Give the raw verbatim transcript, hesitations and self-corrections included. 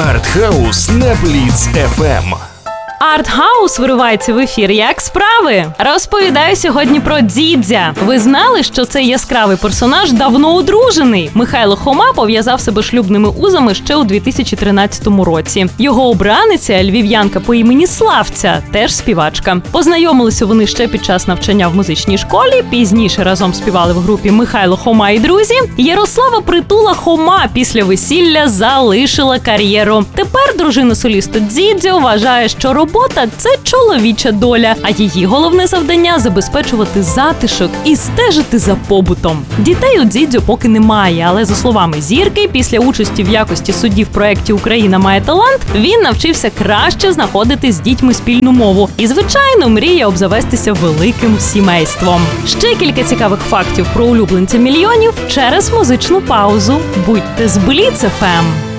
Артхаус на Бліц еф ем. Артхаус виривається в ефір. Як справи? Розповідаю сьогодні про Дзідзя. Ви знали, що цей яскравий персонаж давно одружений? Михайло Хома пов'язав себе шлюбними узами ще у дві тисячі тринадцятому році. Його обраниця – львів'янка по імені Славця, теж співачка. Познайомилися вони ще під час навчання в музичній школі, пізніше разом співали в групі Михайло Хома і друзі. Ярослава Притула Хома після весілля залишила кар'єру. Тепер дружина соліста Дзідзя вважає, що робота Робота – це чоловіча доля, а її головне завдання – забезпечувати затишок і стежити за побутом. Дітей у Дзідзю поки немає, але, за словами Зірки, після участі в якості судді в проєкті «Україна має талант» він навчився краще знаходити з дітьми спільну мову і, звичайно, мріє обзавестися великим сімейством. Ще кілька цікавих фактів про улюбленця мільйонів через музичну паузу. Будьте з Бліц еф ем!